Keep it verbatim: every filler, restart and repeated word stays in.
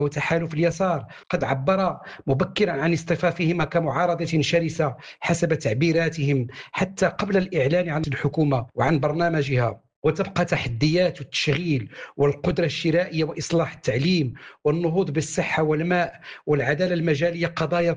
وتحالف اليسار قد عبر مبكرا عن اصطفافهما كمعارضة شرسة حسب تعبيراتهم حتى قبل الإعلان عن الحكومة وعن برنامجها. وتبقى تحديات التشغيل والقدرة الشرائية وإصلاح التعليم والنهوض بالصحة والماء والعدالة المجالية قضايا